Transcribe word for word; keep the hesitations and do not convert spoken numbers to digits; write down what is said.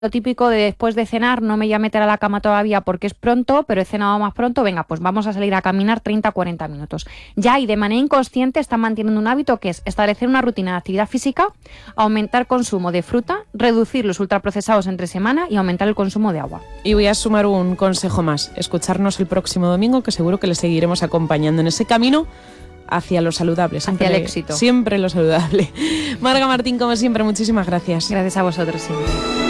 Lo típico de después de cenar, no me voy a meter a la cama todavía porque es pronto, pero he cenado más pronto, venga, pues vamos a salir a caminar treinta a cuarenta minutos. Ya y de manera inconsciente están manteniendo un hábito que es establecer una rutina de actividad física, aumentar consumo de fruta, reducir los ultraprocesados entre semana y aumentar el consumo de agua. Y voy a sumar un consejo más, escucharnos el próximo domingo, que seguro que les seguiremos acompañando en ese camino hacia lo saludable. Siempre, hacia el éxito. Siempre lo saludable. Marga Martín, como siempre, muchísimas gracias. Gracias a vosotros siempre.